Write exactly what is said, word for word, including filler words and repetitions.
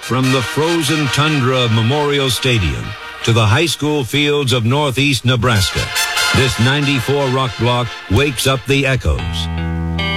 From the frozen tundra of Memorial Stadium to the high school fields of northeast Nebraska, this ninety-four Rock Block wakes up the echoes